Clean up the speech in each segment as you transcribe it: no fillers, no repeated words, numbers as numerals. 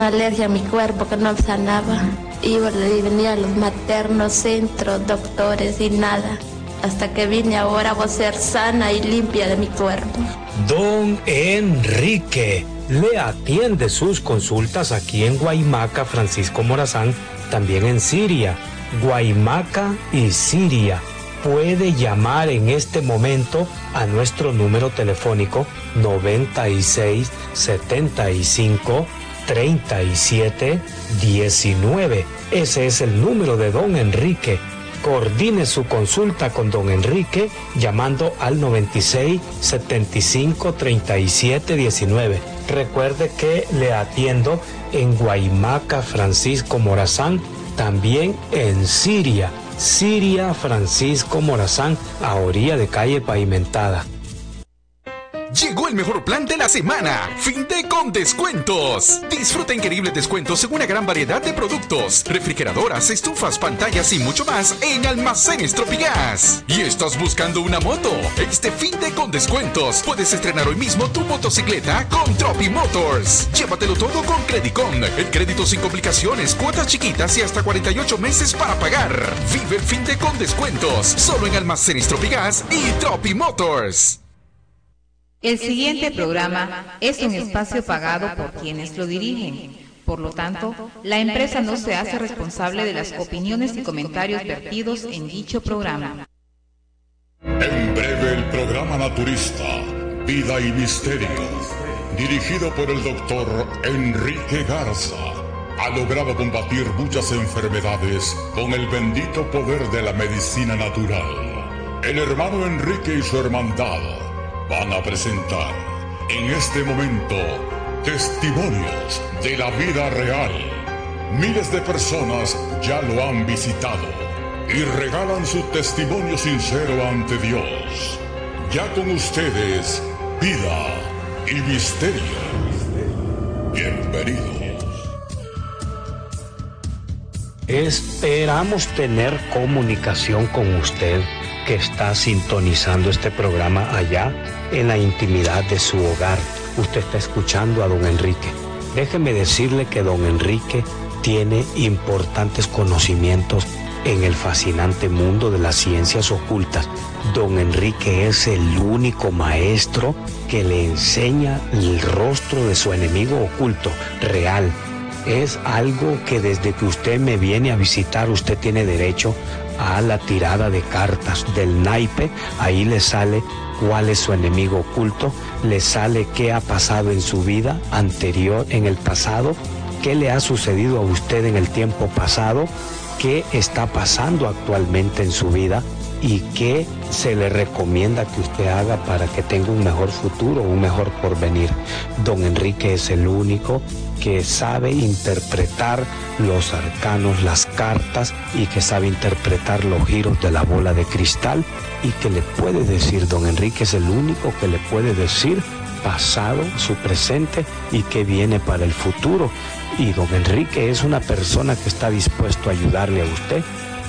alergia a mi cuerpo que no sanaba. Iba y venía a los maternos, centros, doctores y nada. Hasta que vine ahora voy a ser sana y limpia de mi cuerpo. Don Enrique le atiende sus consultas aquí en Guaymaca, Francisco Morazán, también en Siria, Guaymaca y Siria. Puede llamar en este momento a nuestro número telefónico 96 75 37 19. Ese es el número de don Enrique. Coordine su consulta con don Enrique llamando al 96 75 37 19. Recuerde que le atiendo en Guaymaca, Francisco Morazán, también en Siria, Francisco Morazán, a orilla de calle pavimentada. Llegó el mejor plan de la semana, Finde con descuentos. Disfruta increíbles descuentos en una gran variedad de productos, refrigeradoras, estufas, pantallas y mucho más en Almacenes Tropigas. ¿Y estás buscando una moto? Este Finde con descuentos puedes estrenar hoy mismo tu motocicleta con Tropi Motors. Llévatelo todo con Credicom, el crédito sin complicaciones, cuotas chiquitas y hasta 48 meses para pagar. Vive el Finde con descuentos, solo en Almacenes Tropigas y Tropi Motors. El siguiente programa es un espacio pagado por quienes lo dirigen. Por lo tanto, la empresa no se hace responsable de las opiniones y comentarios vertidos en dicho programa. En breve el programa naturista, Vida y Misterio, dirigido por el doctor Enrique Garza, ha logrado combatir muchas enfermedades con el bendito poder de la medicina natural. El hermano Enrique y su hermandad van a presentar en este momento testimonios de la vida real. Miles de personas ya lo han visitado y regalan su testimonio sincero ante Dios. Ya con ustedes, Vida y Misterio. Bienvenidos. Esperamos tener comunicación con usted que está sintonizando este programa allá en la intimidad de su hogar. Usted está escuchando a don Enrique. Déjeme decirle que don Enrique tiene importantes conocimientos en el fascinante mundo de las ciencias ocultas. Don Enrique es el único maestro que le enseña el rostro de su enemigo oculto, real. Es algo que desde que usted me viene a visitar, usted tiene derecho a la tirada de cartas del naipe. Ahí le sale cuál es su enemigo oculto, le sale qué ha pasado en su vida anterior, en el pasado, qué le ha sucedido a usted en el tiempo pasado, qué está pasando actualmente en su vida y qué se le recomienda que usted haga para que tenga un mejor futuro, un mejor porvenir. Don Enrique es el único que sabe interpretar los arcanos, las cartas, y que sabe interpretar los giros de la bola de cristal, y que le puede decir, don Enrique es el único que le puede decir pasado, su presente y qué viene para el futuro. Y don Enrique es una persona que está dispuesto a ayudarle a usted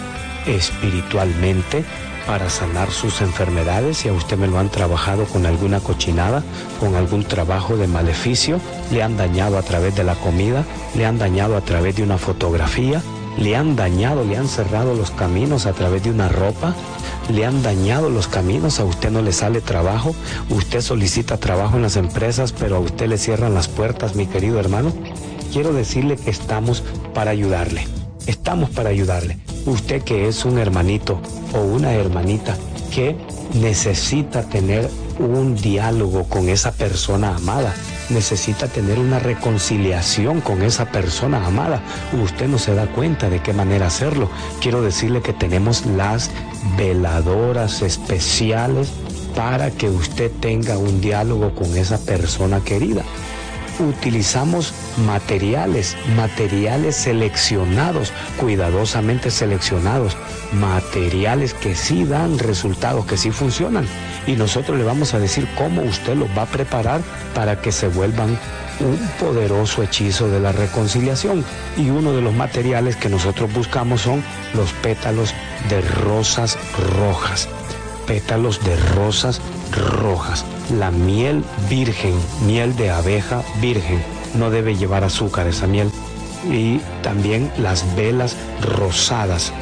espiritualmente para sanar sus enfermedades. Si a usted me lo han trabajado con alguna cochinada, con algún trabajo de maleficio, le han dañado a través de la comida, le han dañado a través de una fotografía, le han dañado, le han cerrado los caminos a través de una ropa, le han dañado los caminos, a usted no le sale trabajo, usted solicita trabajo en las empresas, pero a usted le cierran las puertas, mi querido hermano. Quiero decirle que estamos para ayudarle. Estamos para ayudarle. Usted que es un hermanito o una hermanita que necesita tener un diálogo con esa persona amada, necesita tener una reconciliación con esa persona amada, usted no se da cuenta de qué manera hacerlo. Quiero decirle que tenemos las veladoras especiales para que usted tenga un diálogo con esa persona querida. Utilizamos materiales seleccionados, cuidadosamente seleccionados, materiales que sí dan resultados, que sí funcionan, y nosotros le vamos a decir cómo usted los va a preparar para que se vuelvan un poderoso hechizo de la reconciliación. Y uno de los materiales que nosotros buscamos son los pétalos de rosas rojas. Pétalos de rosas rojas, la miel virgen, miel de abeja virgen, no debe llevar azúcar esa miel. Y también las velas rosadas.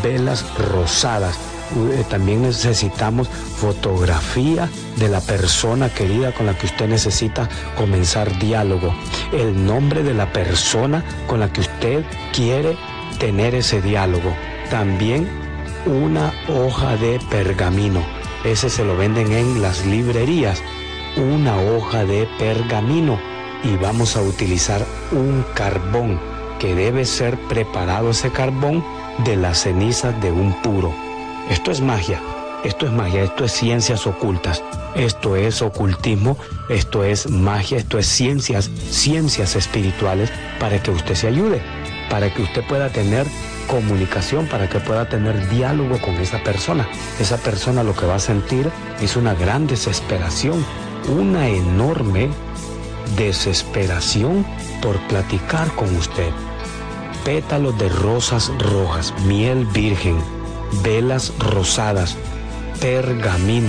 También necesitamos fotografía de la persona querida con la que usted necesita comenzar diálogo, el nombre de la persona con la que usted quiere tener ese diálogo. También una hoja de pergamino, ese se lo venden en las librerías, una hoja de pergamino, y vamos a utilizar un carbón que debe ser preparado, ese carbón, de las cenizas de un puro. Esto es magia, esto es ciencias ocultas, esto es ocultismo, esto es magia, esto es ciencias espirituales, para que usted se ayude, para que usted pueda tener comunicación, para que pueda tener diálogo con esa persona. Esa persona lo que va a sentir es una gran desesperación, una enorme desesperación por platicar con usted. Pétalos de rosas rojas, miel virgen, velas rosadas, pergamino.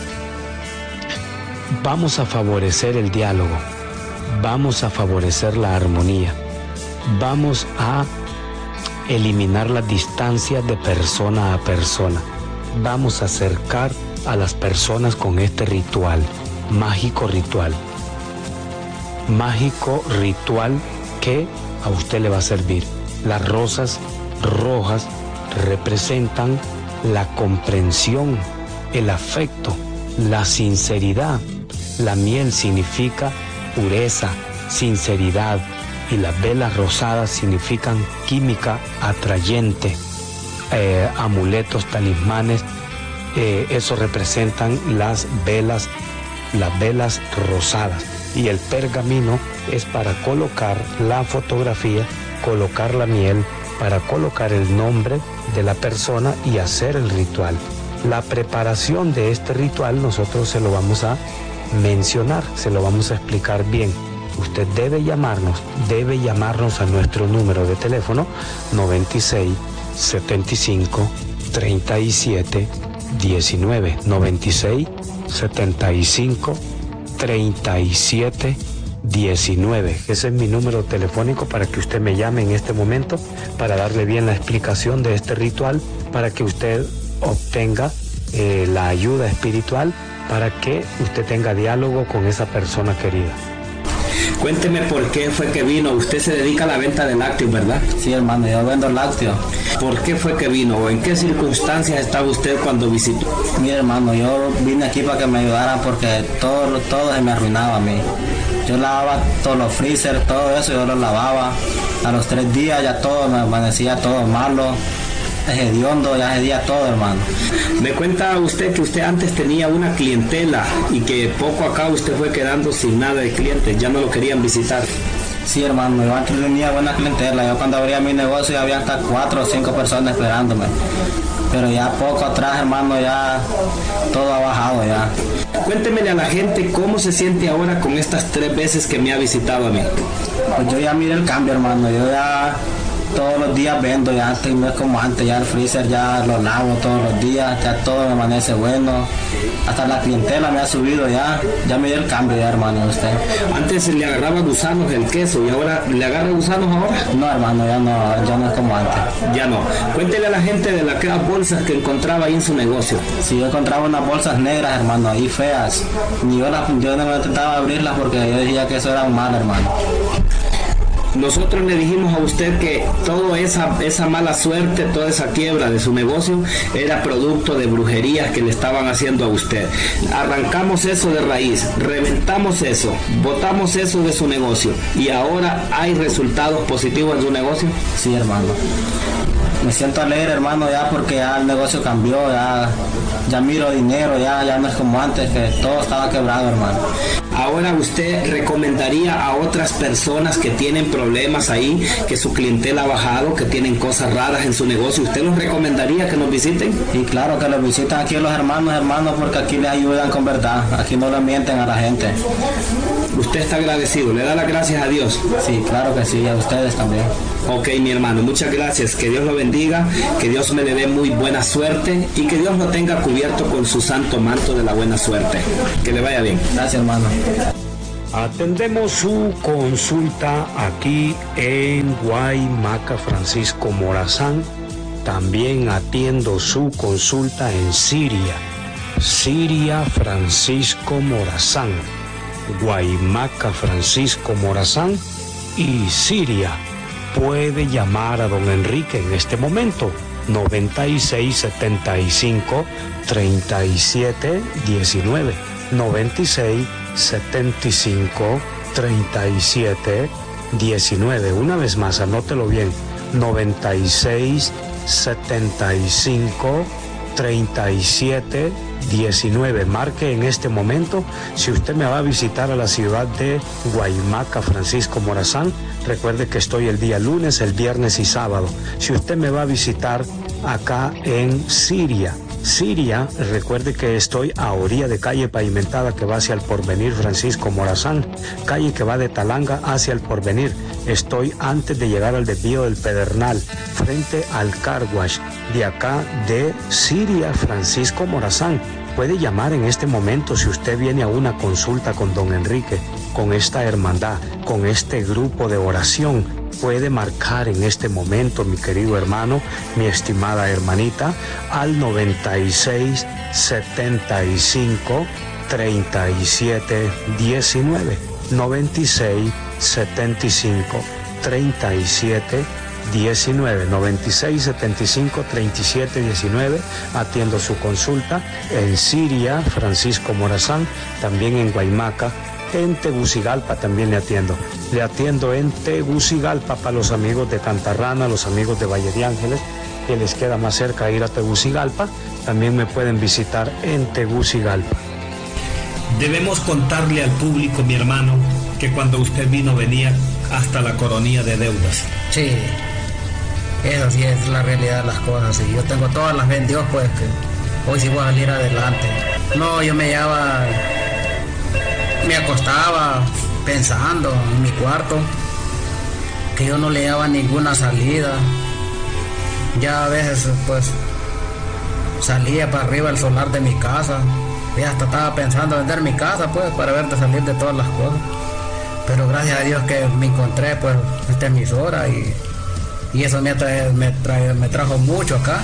Vamos a favorecer el diálogo, vamos a favorecer la armonía, vamos a eliminar las distancias de persona a persona, vamos a acercar a las personas con este ritual, mágico ritual que a usted le va a servir. Las rosas rojas representan la comprensión, el afecto, la sinceridad. La miel significa pureza, sinceridad, y las velas rosadas significan química atrayente, amuletos, talismanes, eso representan las velas rosadas. Y el pergamino es para colocar la fotografía, colocar la miel, para colocar el nombre de la persona y hacer el ritual. La preparación de este ritual nosotros se lo vamos a mencionar, se lo vamos a explicar bien. Usted debe llamarnos a nuestro número de teléfono 96 75 37 19, 96 75 37 19. Ese es mi número telefónico para que usted me llame en este momento, para darle bien la explicación de este ritual, para que usted obtenga la ayuda espiritual, para que usted tenga diálogo con esa persona querida. Cuénteme por qué fue que vino. Usted se dedica a la venta de lácteos, ¿verdad? Sí, hermano, yo vendo lácteos. ¿Por qué fue que vino o en qué circunstancias estaba usted cuando visitó? Mira, hermano, yo vine aquí para que me ayudaran porque todo se me arruinaba a mí. Yo lavaba todos los freezers, todo eso, yo lo lavaba. A los 3 días ya todo me amanecía todo malo, hediondo, ya hedía todo, hermano. Me cuenta usted que usted antes tenía una clientela y que poco acá usted fue quedando sin nada de clientes, ya no lo querían visitar. Sí, hermano, yo antes tenía buena clientela. Yo cuando abría mi negocio había hasta 4 o 5 personas esperándome. Pero ya poco atrás, hermano, ya todo ha bajado ya. Cuéntemele a la gente cómo se siente ahora con estas 3 veces que me ha visitado a mí. Pues yo ya miré el cambio, hermano. Yo ya todos los días vendo, ya antes no es como antes, ya el freezer ya lo lavo todos los días, ya todo me amanece bueno. Hasta la clientela me ha subido ya miré el cambio ya, hermano, usted. Antes le agarraba gusanos el queso y ahora le agarra gusanos ahora. No, hermano, ya no es como antes. Ya no. Cuéntele a la gente de aquellas bolsas que encontraba ahí en su negocio. Sí, yo encontraba unas bolsas negras, hermano, ahí feas. Yo no intentaba abrirlas porque yo decía que eso era mal, hermano. Nosotros le dijimos a usted que toda esa mala suerte, toda esa quiebra de su negocio era producto de brujerías que le estaban haciendo a usted. Arrancamos eso de raíz, reventamos eso, botamos eso de su negocio y ahora hay resultados positivos en su negocio. Sí, hermano. Me siento alegre, hermano, ya porque ya el negocio cambió, ya miro dinero, ya no es como antes, que todo estaba quebrado, hermano. Ahora usted recomendaría a otras personas que tienen problemas ahí, que su clientela ha bajado, que tienen cosas raras en su negocio, ¿usted los recomendaría que nos visiten? Y claro que los visitan aquí los hermanos, porque aquí les ayudan con verdad, aquí no le mienten a la gente. Usted está agradecido, le da las gracias a Dios. Sí, claro que sí, a ustedes también. Ok, mi hermano, muchas gracias, que Dios lo bendiga, que Dios me le dé muy buena suerte y que Dios lo tenga cubierto con su santo manto de la buena suerte. Que le vaya bien. Gracias, hermano. Atendemos su consulta aquí en Guaymaca Francisco Morazán. También atiendo su consulta en Siria. Siria Francisco Morazán. Guaymaca Francisco Morazán y Siria. Puede llamar a don Enrique en este momento. 9675 3719. 9675 3719. Una vez más, anótelo bien. 9675 3719. Marque en este momento. Si usted me va a visitar a la ciudad de Guaymaca Francisco Morazán, recuerde que estoy el día lunes, el viernes y sábado. Si usted me va a visitar acá en Siria, recuerde que estoy a orilla de calle pavimentada que va hacia el Porvenir Francisco Morazán, calle que va de Talanga hacia el Porvenir. Estoy antes de llegar al desvío del Pedernal, frente al Car Wash de acá de Siria Francisco Morazán. Puede llamar en este momento si usted viene a una consulta con don Enrique, con esta hermandad, con este grupo de oración. Puede marcar en este momento, mi querido hermano, mi estimada hermanita, al 96 75 37 19. 96 75 37 19. 96 75 37 19. Atiendo su consulta en Siria Francisco Morazán, también en Guaymaca. En Tegucigalpa también le atiendo. Le atiendo en Tegucigalpa para los amigos de Cantarrana, los amigos de Valle de Ángeles, que les queda más cerca ir a Tegucigalpa. También me pueden visitar en Tegucigalpa. Debemos contarle al público, mi hermano, que cuando usted vino venía hasta la coronilla de deudas. Sí, eso sí es la realidad de las cosas. Y yo tengo todas las fe en Dios, pues que hoy sí voy a salir adelante. No, yo me acostaba pensando en mi cuarto que yo no le daba ninguna salida. Ya a veces pues salía para arriba el solar de mi casa y hasta estaba pensando en vender mi casa pues para ver de salir de todas las cosas, pero gracias a Dios que me encontré pues esta emisora y eso me trajo mucho acá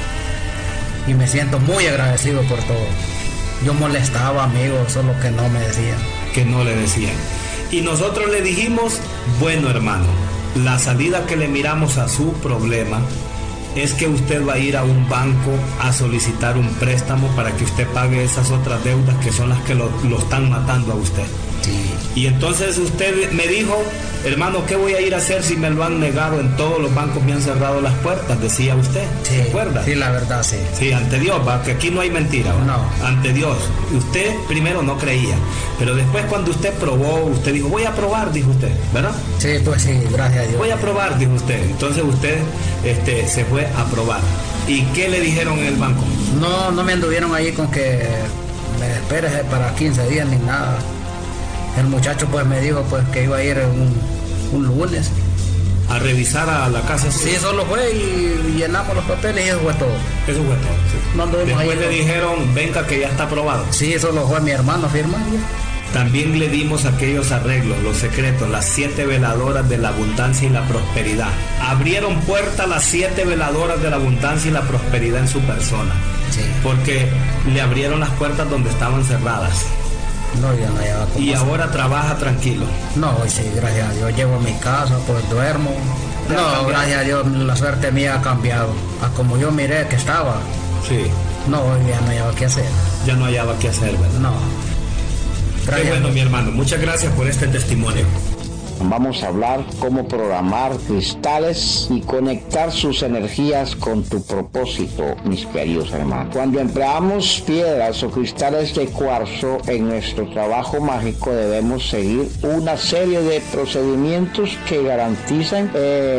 y me siento muy agradecido por todo. Yo molestaba amigos, solo que no me decían. Que no le decían. Y nosotros le dijimos, bueno hermano, la salida que le miramos a su problema es que usted va a ir a un banco a solicitar un préstamo para que usted pague esas otras deudas que son las que lo están matando a usted. Sí. Y entonces usted me dijo, hermano, ¿qué voy a ir a hacer si me lo han negado en todos los bancos, me han cerrado las puertas? Decía usted, sí, ¿se acuerda? Sí, la verdad, sí. Sí, ante Dios, va, que aquí no hay mentira, ¿va? No. Ante Dios. Usted primero no creía, pero después cuando usted probó, usted dijo, voy a probar, dijo usted, ¿verdad? Sí, pues sí, gracias a Dios. Voy a probar, dijo usted. Entonces usted se fue a probar. ¿Y qué le dijeron en el banco? No me anduvieron ahí con que me esperes para 15 días ni nada. El muchacho pues me dijo pues que iba a ir un lunes a revisar a la casa. Sí, solo fue y llenamos los papeles y eso fue todo. Eso fue todo, sí. No después ahí, le dijeron, venga que ya está aprobado. Sí, solo fue mi hermano firmando. También le dimos aquellos arreglos, los secretos, las 7 veladoras de la abundancia y la prosperidad. Abrieron puerta las 7 veladoras de la abundancia y la prosperidad en su persona. Sí. Porque le abrieron las puertas donde estaban cerradas. No, ya no hallaba cómo y hacer. Ahora trabaja tranquilo. No, sí, gracias a Dios. Llego a mi casa, pues duermo. No, gracias a Dios, la suerte mía ha cambiado. A como yo miré que estaba. Sí. No, ya no hallaba qué hacer. Ya no hallaba qué hacer, ¿verdad? No. Qué bueno, mi hermano. Muchas gracias por este testimonio. Vamos a hablar cómo programar cristales y conectar sus energías con tu propósito, mis queridos hermanos. Cuando empleamos piedras o cristales de cuarzo en nuestro trabajo mágico, debemos seguir una serie de procedimientos que garantizan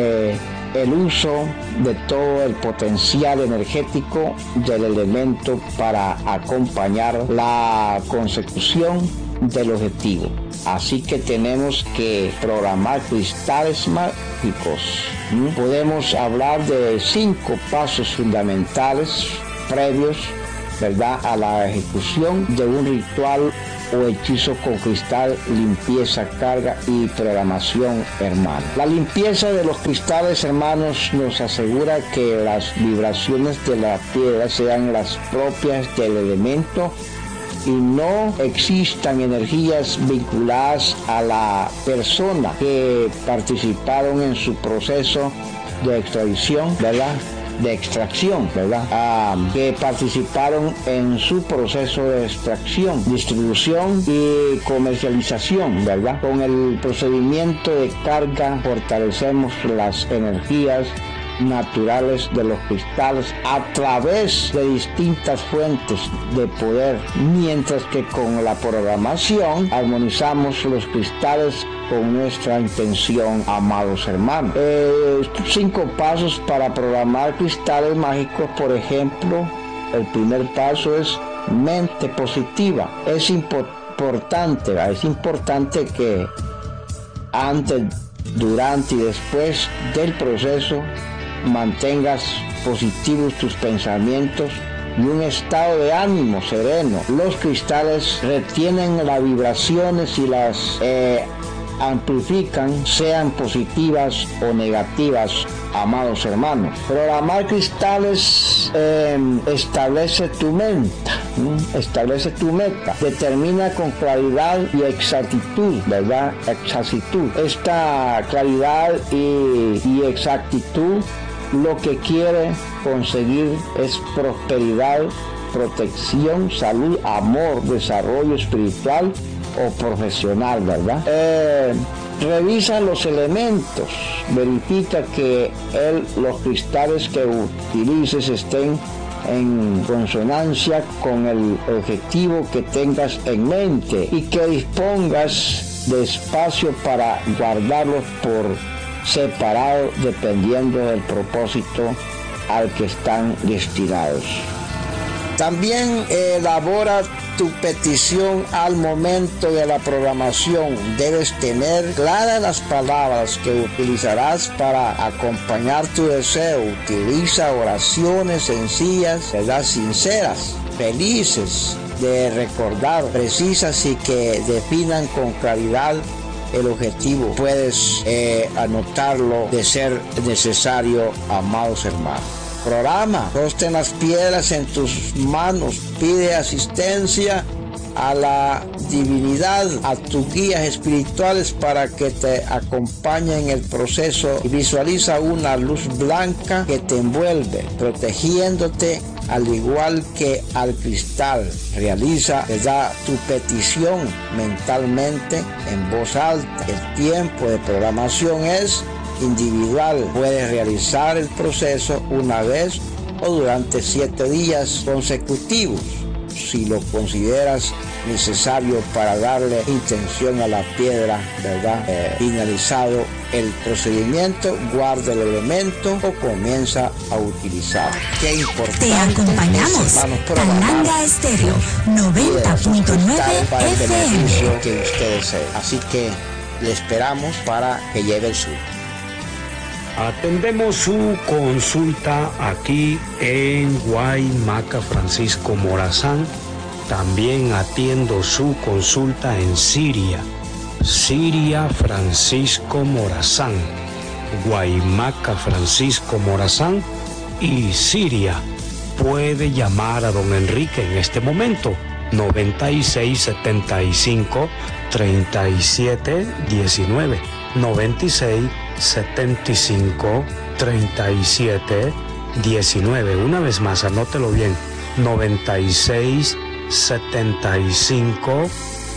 el uso de todo el potencial energético del elemento para acompañar la consecución del objetivo. Así que tenemos que programar cristales mágicos. Podemos hablar de 5 pasos fundamentales previos, ¿verdad?, a la ejecución de un ritual o hechizo con cristal, limpieza, carga y programación, hermano. La limpieza de los cristales, hermanos, nos asegura que las vibraciones de la piedra sean las propias del elemento y no existan energías vinculadas a la persona que participaron en su proceso de extracción, ¿verdad? Que participaron en su proceso de extracción, distribución y comercialización, ¿verdad? Con el procedimiento de carga fortalecemos las energías naturales de los cristales a través de distintas fuentes de poder, mientras que con la programación armonizamos los cristales con nuestra intención, amados hermanos. 5 pasos para programar cristales mágicos, por ejemplo. El primer paso es mente positiva. Es importante que antes, durante y después del proceso mantengas positivos tus pensamientos y un estado de ánimo sereno. Los cristales retienen las vibraciones y las amplifican, sean positivas o negativas, amados hermanos. Programar cristales establece tu meta, determina con claridad y exactitud, ¿verdad? Esta claridad y exactitud lo que quiere conseguir es prosperidad, protección, salud, amor, desarrollo espiritual o profesional, ¿verdad? Revisa los elementos, verifica que los cristales que utilices estén en consonancia con el objetivo que tengas en mente y que dispongas de espacio para guardarlos por separado dependiendo del propósito al que están destinados. También elabora tu petición al momento de la programación. Debes tener claras las palabras que utilizarás para acompañar tu deseo. Utiliza oraciones sencillas, ¿verdad? Sinceras, felices de recordar, precisas y que definan con claridad el objetivo. Puedes anotarlo de ser necesario, amados hermanos. Programa, sostén las piedras en tus manos, pide asistencia a la divinidad, a tus guías espirituales para que te acompañen en el proceso y visualiza una luz blanca que te envuelve, protegiéndote al igual que al cristal. Realiza, ¿verdad?, tu petición mentalmente en voz alta. El tiempo de programación es individual. Puedes realizar el proceso una vez o durante 7 días consecutivos, si lo consideras necesario para darle intención a la piedra, ¿verdad? Finalizado el procedimiento, guarda el elemento o comienza a utilizar. Qué importante. Te acompañamos. Tanganga Estéreo 90.9 FM. Que usted desee. Así que le esperamos para que lleve el suyo. Atendemos su consulta aquí en Guaymaca Francisco Morazán. También atiendo su consulta en Siria Francisco Morazán, Guaymaca Francisco Morazán y Siria. Puede llamar a don Enrique en este momento, 9675 3719, 9675 3719. Una vez más, anótelo bien, 9675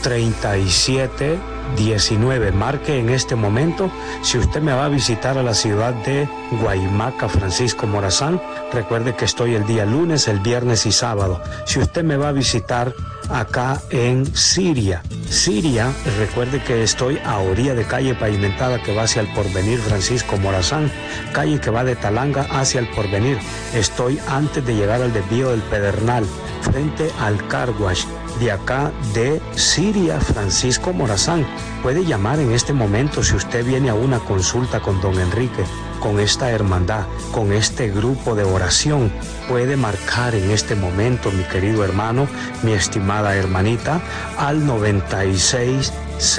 3719. Marque en este momento. Si usted me va a visitar a la ciudad de Guaymaca Francisco Morazán, recuerde que estoy el día lunes, el viernes y sábado. Si usted me va a visitar acá en Siria, recuerde que estoy a orilla de calle pavimentada que va hacia el Porvenir Francisco Morazán, calle que va de Talanga hacia el Porvenir. Estoy antes de llegar al desvío del Pedernal, frente al Car Wash. de acá de Siria, Francisco Morazán. Puede llamar en este momento si usted viene a una consulta con don Enrique, con esta hermandad, con este grupo de oración. Puede marcar en este momento, mi querido hermano, mi estimada hermanita, al 96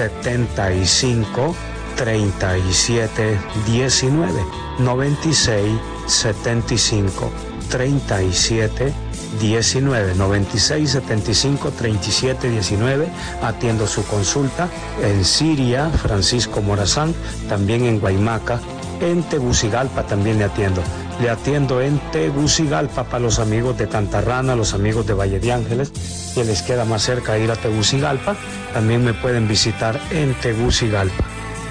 75 37 19, 96 75 37 19, 96 75 37 19. Atiendo su consulta en Siria, Francisco Morazán, también en Guaymaca, en Tegucigalpa también le atiendo. Le atiendo en Tegucigalpa para los amigos de Cantarrana, los amigos de Valle de Ángeles, que les queda más cerca ir a Tegucigalpa, también me pueden visitar en Tegucigalpa.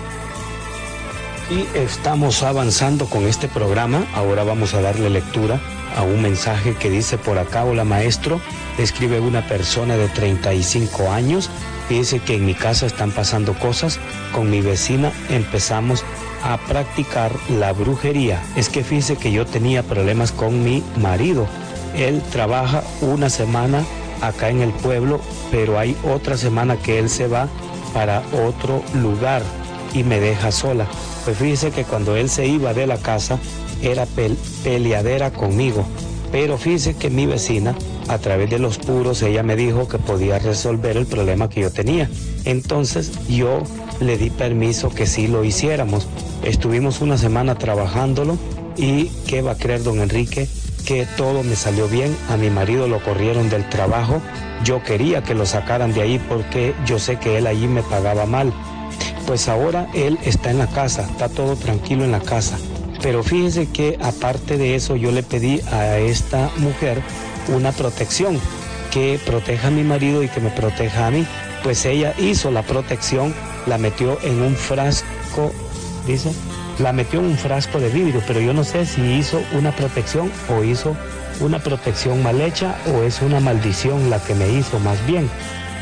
Y estamos avanzando con este programa. Ahora vamos a darle lectura a un mensaje que dice por acá: hola maestro, escribe una persona de 35 años, dice que en mi casa están pasando cosas, con mi vecina empezamos a practicar la brujería. Es que fíjese que yo tenía problemas con mi marido, él trabaja una semana acá en el pueblo, pero hay otra semana que él se va para otro lugar y me deja sola. Pues fíjese que cuando él se iba de la casa era peleadera conmigo, pero fíjese que mi vecina, a través de los puros, ella me dijo que podía resolver el problema que yo tenía. Entonces yo le di permiso que sí lo hiciéramos. Estuvimos una semana trabajándolo y ¿qué va a creer don Enrique? Que todo me salió bien. A mi marido lo corrieron del trabajo. Yo quería que lo sacaran de ahí porque yo sé que él allí me pagaba mal. Pues ahora él está en la casa, está todo tranquilo en la casa. Pero fíjese que aparte de eso yo le pedí a esta mujer una protección, que proteja a mi marido y que me proteja a mí. Pues ella hizo la protección, la metió en un frasco, dice, la metió en un frasco de vidrio, pero yo no sé si hizo una protección o hizo una protección mal hecha o es una maldición la que me hizo más bien.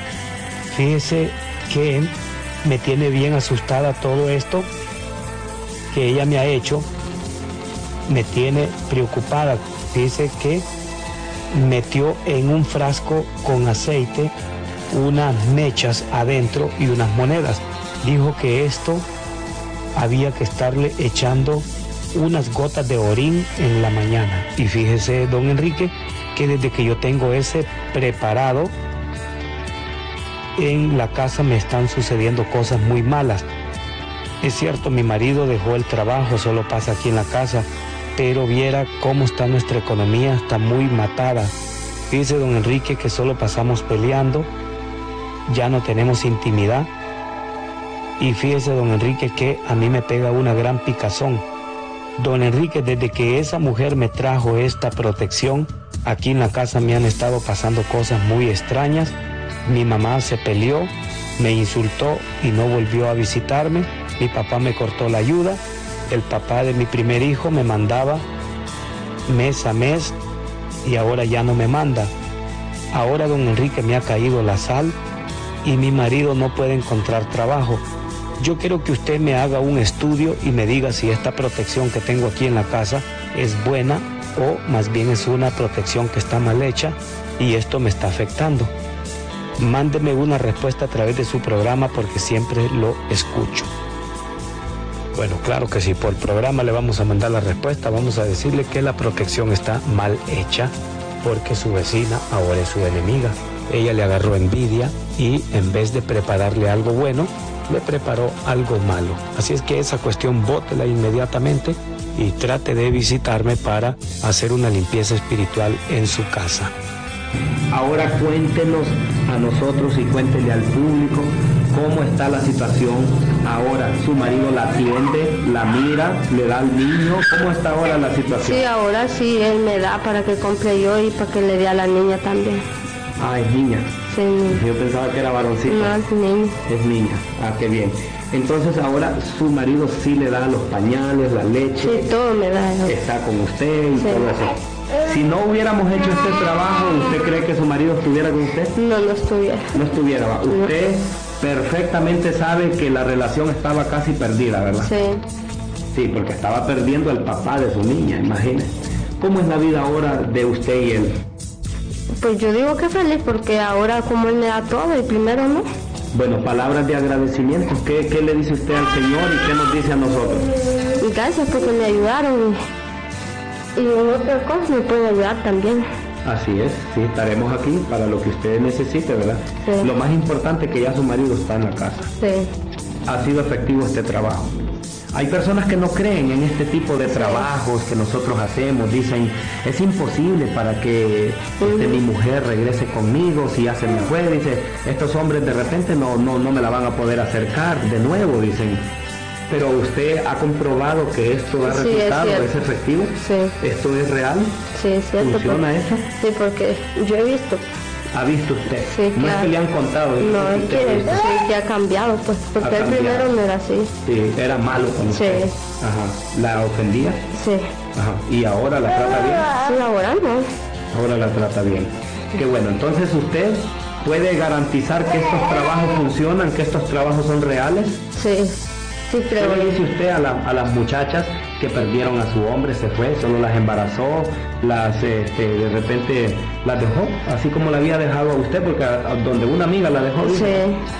Fíjese que me tiene bien asustada todo esto que ella me ha hecho, me tiene preocupada. Dice que metió en un frasco con aceite unas mechas adentro y unas monedas. Dijo que esto había que estarle echando unas gotas de orín en la mañana. Y fíjese, don Enrique, que desde que yo tengo ese preparado, en la casa me están sucediendo cosas muy malas. Es cierto, mi marido dejó el trabajo, solo pasa aquí en la casa, pero viera cómo está nuestra economía, está muy matada. Dice don Enrique que solo pasamos peleando, ya no tenemos intimidad. Y fíjese don Enrique que a mí me pega una gran picazón. Don Enrique, desde que esa mujer me trajo esta protección, aquí en la casa me han estado pasando cosas muy extrañas. Mi mamá se peleó, me insultó y no volvió a visitarme. Mi papá me cortó la ayuda. El papá de mi primer hijo me mandaba mes a mes y ahora ya no me manda. Ahora don Enrique me ha caído la sal y mi marido no puede encontrar trabajo. Yo quiero que usted me haga un estudio y me diga si esta protección que tengo aquí en la casa es buena o más bien es una protección que está mal hecha y esto me está afectando. Mándeme una respuesta a través de su programa porque siempre lo escucho. Bueno, claro que sí, por programa le vamos a mandar la respuesta. Vamos a decirle que la protección está mal hecha porque su vecina ahora es su enemiga. Ella le agarró envidia y en vez de prepararle algo bueno, le preparó algo malo. Así es que esa cuestión bótela inmediatamente y trate de visitarme para hacer una limpieza espiritual en su casa. Ahora cuéntenos a nosotros y cuéntele al público cómo está la situación ahora. Su marido la atiende, la mira, le da al niño. ¿Cómo está ahora la situación? Sí, ahora sí, él me da para que compre yo y para que le dé a la niña también. Ah, es niña. Sí, niña. Yo pensaba que era varoncito. No, es niña. Es niña. Ah, qué bien. Entonces ahora su marido sí le da los pañales, la leche. Sí, todo me da. Está con usted y sí. todo eso. Si no hubiéramos hecho este trabajo, ¿usted cree que su marido estuviera con usted? No, no estuviera. No estuviera, ¿va? Usted perfectamente sabe que la relación estaba casi perdida, ¿verdad? Sí. Sí, porque estaba perdiendo al papá de su niña, imagínese. ¿Cómo es la vida ahora de usted y él? Pues yo digo que feliz porque ahora como él me da todo y primero no. Bueno, palabras de agradecimiento. ¿Qué le dice usted al Señor y qué nos dice a nosotros? Y gracias porque me ayudaron y en otras cosas me pueden ayudar también. Así es, sí, estaremos aquí para lo que usted necesite, ¿verdad? Sí. Lo más importante es que ya su marido está en la casa. Sí. Ha sido efectivo este trabajo. Hay personas que no creen en este tipo de trabajos que nosotros hacemos, dicen, es imposible para que mi mujer regrese conmigo, si ya se me fue, dice, estos hombres de repente no me la van a poder acercar de nuevo, dicen. Pero usted ha comprobado que esto da resultado, es efectivo, esto es real, es cierto. ¿Funciona eso? Sí, porque yo he visto. ¿Ha visto usted? Sí, no es que le han contado. No, es que ha cambiado, pues, porque el primero no era así. Sí, era malo con usted. Ajá. ¿La ofendía? Sí. Ajá. ¿Y ahora la trata bien? Sí, ahora no. Ahora la trata bien. Qué bueno, entonces usted puede garantizar que estos trabajos funcionan, que estos trabajos son reales. Sí. Sí, creo. ¿Qué le dice usted a las muchachas que perdieron a su hombre, se fue, solo las embarazó, de repente las dejó, así como la había dejado a usted, porque donde una amiga la dejó? Sí.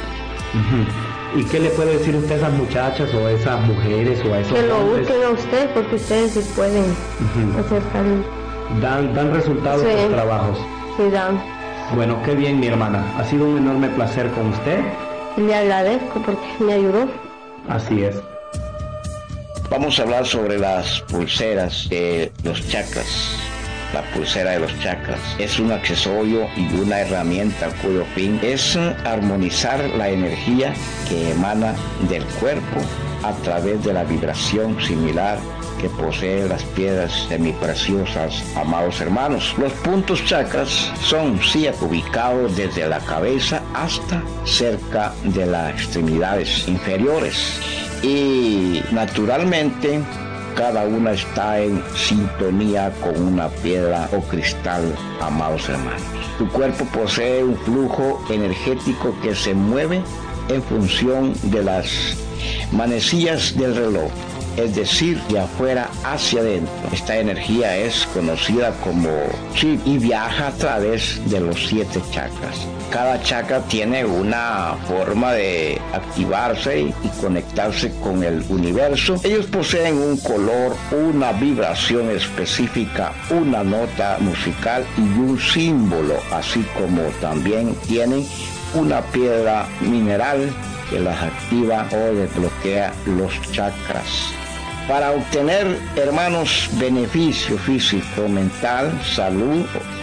¿Y qué le puede decir usted a esas muchachas o a esas mujeres o a esos que lo hombres? busquen a usted, porque ustedes sí pueden hacer tal. Dan resultados sus trabajos. Sí, dan. Bueno, qué bien, mi hermana. Ha sido un enorme placer con usted. Le agradezco porque me ayudó. Así es. Vamos a hablar sobre las pulseras de los chakras. La pulsera de los chakras es un accesorio y una herramienta cuyo fin es armonizar la energía que emana del cuerpo a través de la vibración similar que poseen las piedras semipreciosas, amados hermanos. Los puntos chakras son 7 ubicados desde la cabeza hasta cerca de las extremidades inferiores y naturalmente cada una está en sintonía con una piedra o cristal, amados hermanos. Tu cuerpo posee un flujo energético que se mueve en función de las manecillas del reloj, es decir, de afuera hacia adentro. Esta energía es conocida como chi y viaja a través de los 7 chakras. Cada chakra tiene una forma de activarse y conectarse con el universo. Ellos poseen un color, una vibración específica, una nota musical y un símbolo, así como también tienen una piedra mineral que las activa o desbloquea los chakras. Para obtener, hermanos, beneficio físico, mental, salud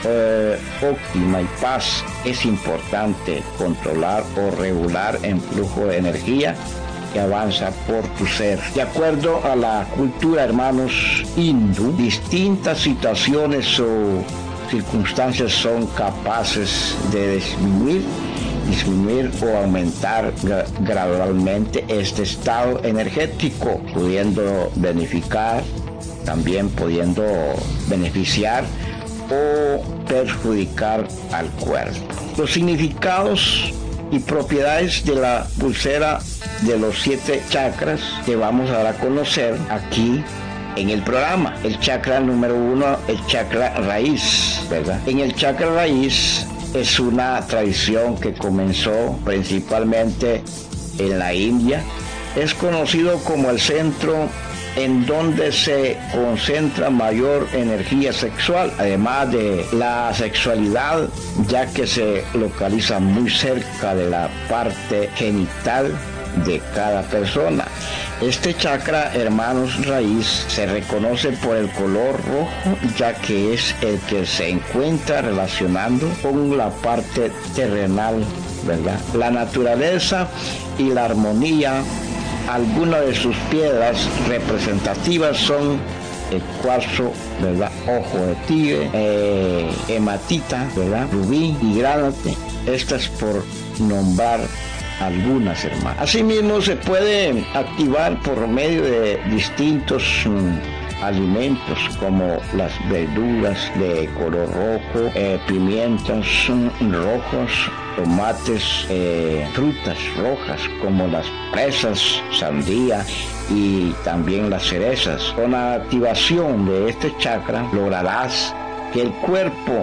óptima y paz, es importante controlar o regular el flujo de energía que avanza por tu ser. De acuerdo a la cultura, hermanos, hindú, distintas situaciones o circunstancias son capaces de disminuir o aumentar gradualmente este estado energético, pudiendo beneficiar o perjudicar al cuerpo. Los significados y propiedades de la pulsera de los 7 chakras que vamos a dar a conocer aquí en el programa. El chakra número 1, el chakra raíz, ¿verdad? En el chakra raíz es una tradición que comenzó principalmente en la India. Es conocido como el centro en donde se concentra mayor energía sexual, además de la sexualidad, ya que se localiza muy cerca de la parte genital de cada persona. Este chakra, hermanos, raíz, se reconoce por el color rojo, ya que es el que se encuentra relacionando con la parte terrenal, ¿verdad? La naturaleza y la armonía. Algunas de sus piedras representativas son el cuarzo, ¿verdad? Ojo de tigre, hematita, ¿verdad? Rubí y granate. Estas por nombrar algunas, hermanas. Asimismo, se puede activar por medio de distintos alimentos como las verduras de color rojo, pimientos rojos, tomates, frutas rojas como las fresas, sandía y también las cerezas. Con la activación de este chakra lograrás que el cuerpo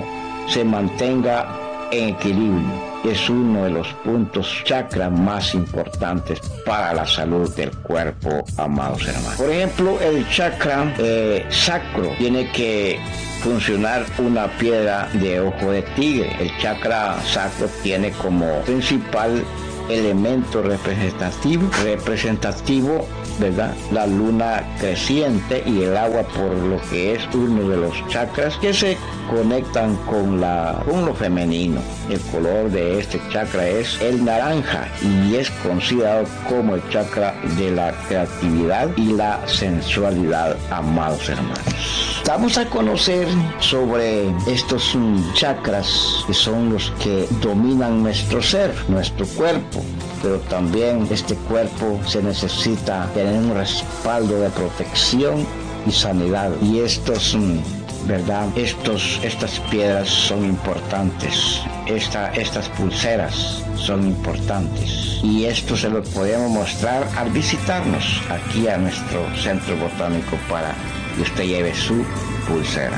se mantenga en equilibrio. Es uno de los puntos chakra más importantes para la salud del cuerpo, amados hermanos. Por ejemplo, el chakra sacro tiene que funcionar una piedra de ojo de tigre. El chakra sacro tiene como principal elemento representativo, ¿verdad?, la luna creciente y el agua, por lo que es uno de los chakras que se conectan con lo femenino. El color de este chakra es el naranja y es considerado como el chakra de la creatividad y la sensualidad, amados hermanos. Vamos a conocer sobre estos chakras, que son los que dominan nuestro ser, nuestro cuerpo. Pero también este cuerpo se necesita tener un respaldo de protección y sanidad. Y estas piedras son importantes. Estas pulseras son importantes. Y esto se lo podemos mostrar al visitarnos aquí a nuestro centro botánico para que usted lleve su pulsera.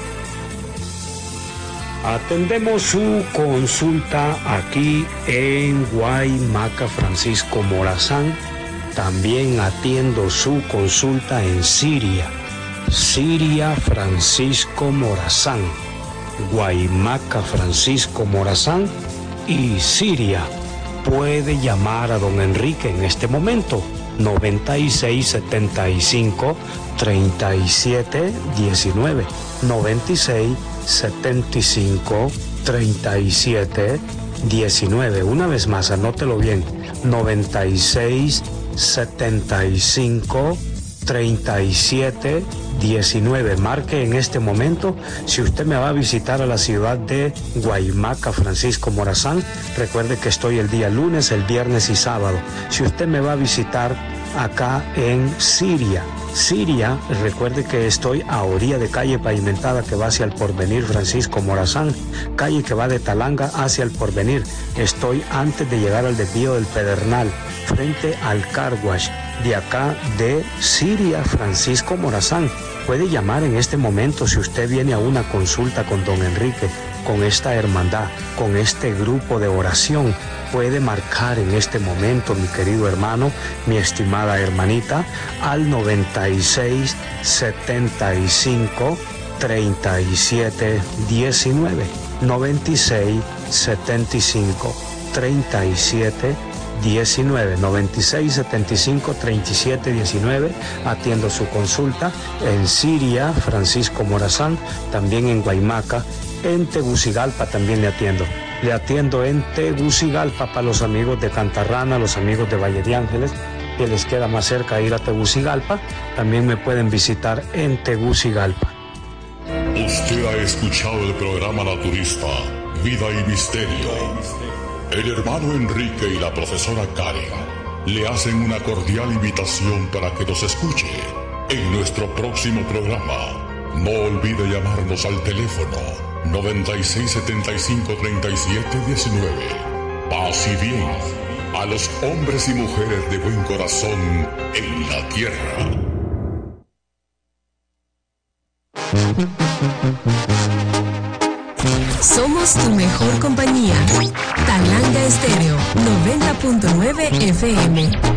Atendemos su consulta aquí en Guaymaca Francisco Morazán. También atiendo su consulta en Siria Francisco Morazán, Guaymaca Francisco Morazán y Siria. Puede llamar a don Enrique en este momento, 9675 3719, 9675 3719. Una vez más, anótelo bien, 9675 3719. Marque en este momento. Si usted me va a visitar a la ciudad de Guaymaca Francisco Morazán, recuerde que estoy el día lunes, el viernes y sábado. Si usted me va a visitar acá en Siria, recuerde que estoy a orilla de calle pavimentada que va hacia el Porvenir Francisco Morazán, calle que va de Talanga hacia el Porvenir. Estoy antes de llegar al desvío del Pedernal, frente al Car Wash de acá de Siria Francisco Morazán. Puede llamar en este momento si usted viene a una consulta con don Enrique, con esta hermandad, con este grupo de oración. Puede marcar en este momento, mi querido hermano, mi estimada hermanita, al 96 75 37 19, 96 75 37 19, 96 75 37 19. Atiendo su consulta en Siria Francisco Morazán, también en Guaymaca. En Tegucigalpa también le atiendo. Le atiendo en Tegucigalpa para los amigos de Cantarrana, los amigos de Valle de Ángeles, que les queda más cerca ir a Tegucigalpa. También me pueden visitar en Tegucigalpa. Usted ha escuchado el programa naturista Vida y Misterio. El hermano Enrique y la profesora Karen le hacen una cordial invitación para que nos escuche en nuestro próximo programa. No olvide llamarnos al teléfono 9675-3719. Paz y bien a los hombres y mujeres de buen corazón en la tierra. Somos tu mejor compañía. Talanga Estéreo 90.9 FM.